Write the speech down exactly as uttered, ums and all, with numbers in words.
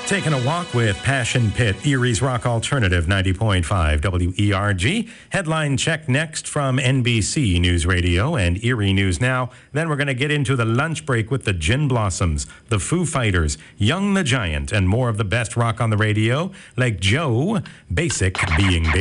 Taking a walk with Passion Pit, Erie's Rock Alternative, ninety point five W E R G. Headline check next from N B C News Radio and Erie News Now. Then we're going to get into the lunch break with the Gin Blossoms, the Foo Fighters, Young the Giant, and more of the best rock on the radio, like Joe Basic being